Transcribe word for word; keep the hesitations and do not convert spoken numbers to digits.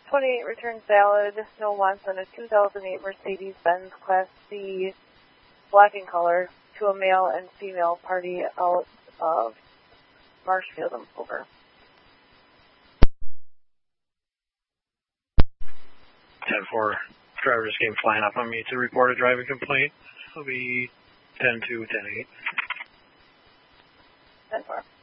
twenty-eight returns valid, no wants on a two thousand eight Mercedes-Benz Class C black in color to a male and female party out of Marshfield. Over. ten four, driver just came flying up on me to report a driving complaint. It'll be ten two, ten eight. ten four.